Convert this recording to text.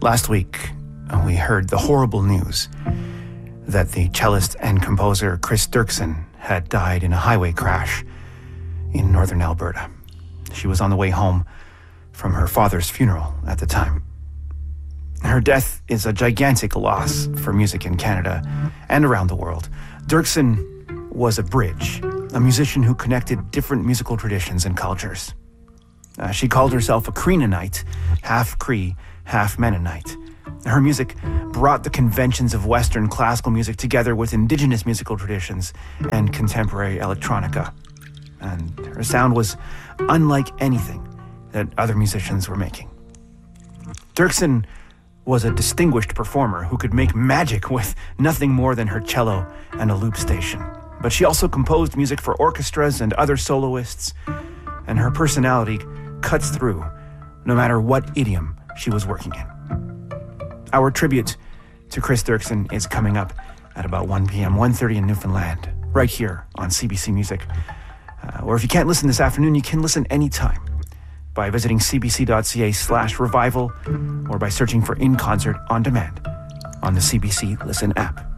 Last week, we heard the horrible news that the cellist and composer Chris Dirksen had died in a highway crash in northern Alberta. She was on the way home from her father's funeral at the time. Her death is a gigantic loss for music in Canada and around the world. Dirksen was a bridge, a musician who connected different musical traditions and cultures. She called herself a Creenanite, half Cree, half Mennonite. Her music brought the conventions of Western classical music together with indigenous musical traditions and contemporary electronica. And her sound was unlike anything that other musicians were making. Dirksen was a distinguished performer who could make magic with nothing more than her cello and a loop station. But she also composed music for orchestras and other soloists, and her personality cuts through no matter what idiom she was working in. Our tribute to Chris Dirksen is coming up at about 1 p.m., 1:30 in Newfoundland, right here on CBC Music. Or if you can't listen this afternoon, you can listen anytime by visiting cbc.ca/revival or by searching for In Concert on Demand on the CBC Listen app.